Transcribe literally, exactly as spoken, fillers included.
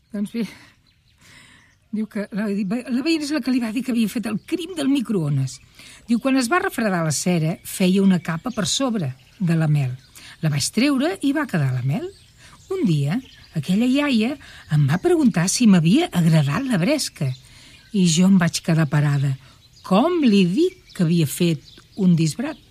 Doncs bé, diu que la, la veïna és la que li va dir que havia fet el crim del microones. Diu, quan es va refredar la cera, feia una capa per sobre de la mel. La vaig treure i va quedar la mel. Un dia, aquella iaia em va preguntar si m'havia agradat la bresca. I jo em vaig quedar parada. Com li dic que havia fet un disbrat?